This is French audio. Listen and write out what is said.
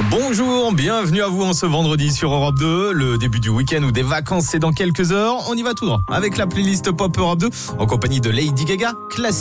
Bonjour, bienvenue à vous en ce vendredi sur Europe 2. Le début du week-end ou des vacances, c'est dans quelques heures. On y va tout droit avec la playlist Pop Europe 2 en compagnie de Lady Gaga. Classique.